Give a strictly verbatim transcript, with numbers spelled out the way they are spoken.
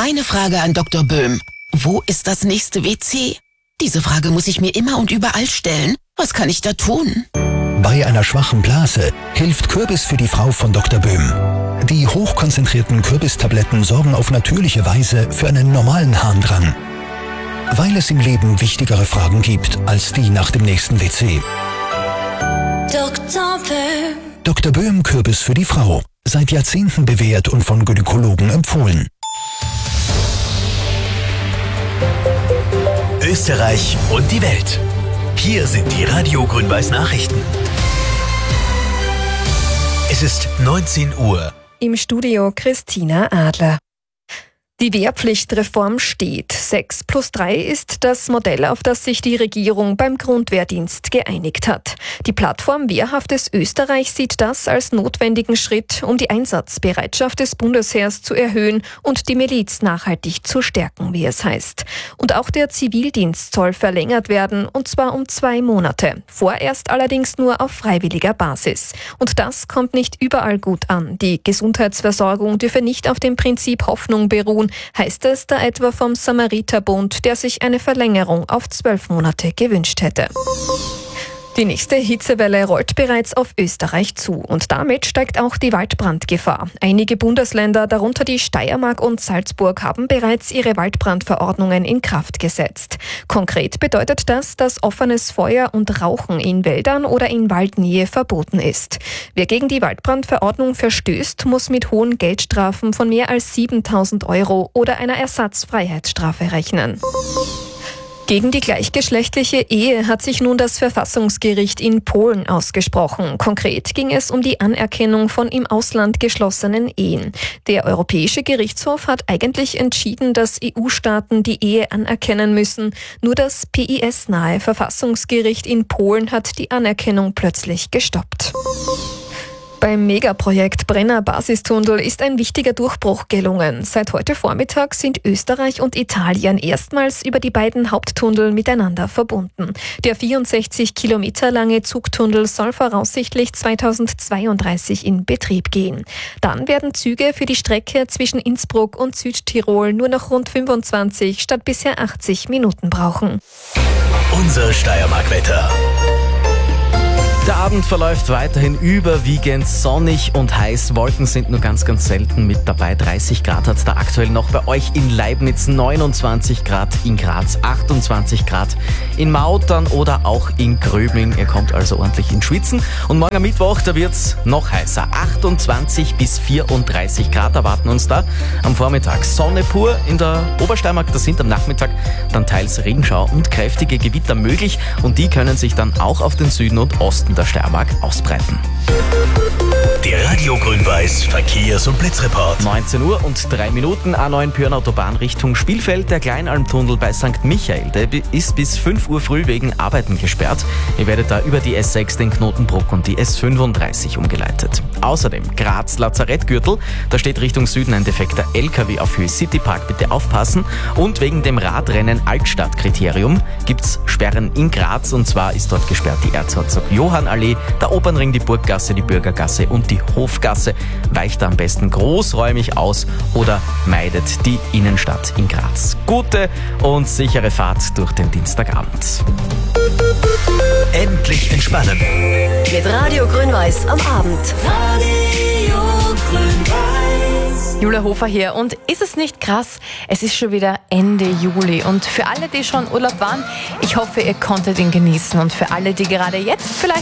Meine Frage an Doktor Böhm. Wo ist das nächste W C? Diese Frage muss ich mir immer und überall stellen. Was kann ich da tun? Bei einer schwachen Blase hilft Kürbis für die Frau von Doktor Böhm. Die hochkonzentrierten Kürbistabletten sorgen auf natürliche Weise für einen normalen Harndrang. Weil es im Leben wichtigere Fragen gibt als die nach dem nächsten W C. Doktor Böhm. Doktor Böhm Kürbis für die Frau. Seit Jahrzehnten bewährt und von Gynäkologen empfohlen. Österreich und die Welt. Hier sind die Radio Grün-Weiß Nachrichten. Es ist neunzehn Uhr. Im Studio Christina Adler. Die Wehrpflichtreform steht. sechs plus drei ist das Modell, auf das sich die Regierung beim Grundwehrdienst geeinigt hat. Die Plattform Wehrhaftes Österreich sieht das als notwendigen Schritt, um die Einsatzbereitschaft des Bundesheers zu erhöhen und die Miliz nachhaltig zu stärken, wie es heißt. Und auch der Zivildienst soll verlängert werden, und zwar um zwei Monate. Vorerst allerdings nur auf freiwilliger Basis. Und das kommt nicht überall gut an. Die Gesundheitsversorgung dürfe nicht auf dem Prinzip Hoffnung beruhen, heißt es da etwa vom Samariterbund, der sich eine Verlängerung auf zwölf Monate gewünscht hätte. Die nächste Hitzewelle rollt bereits auf Österreich zu und damit steigt auch die Waldbrandgefahr. Einige Bundesländer, darunter die Steiermark und Salzburg, haben bereits ihre Waldbrandverordnungen in Kraft gesetzt. Konkret bedeutet das, dass offenes Feuer und Rauchen in Wäldern oder in Waldnähe verboten ist. Wer gegen die Waldbrandverordnung verstößt, muss mit hohen Geldstrafen von mehr als siebentausend Euro oder einer Ersatzfreiheitsstrafe rechnen. Gegen die gleichgeschlechtliche Ehe hat sich nun das Verfassungsgericht in Polen ausgesprochen. Konkret ging es um die Anerkennung von im Ausland geschlossenen Ehen. Der Europäische Gerichtshof hat eigentlich entschieden, dass E U-Staaten die Ehe anerkennen müssen. Nur das P I S-nahe Verfassungsgericht in Polen hat die Anerkennung plötzlich gestoppt. Beim Megaprojekt Brenner Basistunnel ist ein wichtiger Durchbruch gelungen. Seit heute Vormittag sind Österreich und Italien erstmals über die beiden Haupttunnel miteinander verbunden. Der vierundsechzig Kilometer lange Zugtunnel soll voraussichtlich zweitausendzweiunddreißig in Betrieb gehen. Dann werden Züge für die Strecke zwischen Innsbruck und Südtirol nur noch rund fünfundzwanzig statt bisher achtzig Minuten brauchen. Unser Steiermark-Wetter. Der Abend verläuft weiterhin überwiegend sonnig und heiß. Wolken sind nur ganz, ganz selten mit dabei. dreißig Grad hat es da aktuell noch bei euch in Leibniz, neunundzwanzig Grad in Graz, achtundzwanzig Grad in Mautern oder auch in Gröbling. Ihr kommt also ordentlich ins Schwitzen. Und morgen am Mittwoch, da wird es noch heißer. achtundzwanzig bis vierunddreißig Grad erwarten uns da. Am Vormittag Sonne pur in der Obersteiermark. Da sind am Nachmittag dann teils Regenschau und kräftige Gewitter möglich. Und die können sich dann auch auf den Süden und Osten der Steiermark ausbreiten. Der Radio Grün-Weiß Verkehrs- und Blitzreport. neunzehn Uhr und drei Minuten, A neun Pürn-Autobahn Richtung Spielfeld. Der Kleinalmtunnel bei Sankt Michael, der ist bis fünf Uhr früh wegen Arbeiten gesperrt. Ihr werdet da über die S sechs, den Knotenbruck und die S fünfunddreißig umgeleitet. Außerdem Graz Lazarettgürtel, da steht Richtung Süden ein defekter L K W auf Höhe Citypark, bitte aufpassen. Und wegen dem Radrennen Altstadtkriterium gibt's Sperren in Graz, und zwar ist dort gesperrt die Erzherzog Johann Allee, der Opernring, die Burggasse, die Bürgergasse und die Hofgasse. Weicht da am besten großräumig aus oder meidet die Innenstadt in Graz. Gute und sichere Fahrt durch den Dienstagabend. Endlich entspannen. Mit Radio Grün-Weiß am Abend. Radio Grün-Weiß. Julia Hofer hier, und ist es nicht krass? Es ist schon wieder Ende Juli, und für alle, die schon Urlaub waren, ich hoffe, ihr konntet ihn genießen, und für alle, die gerade jetzt vielleicht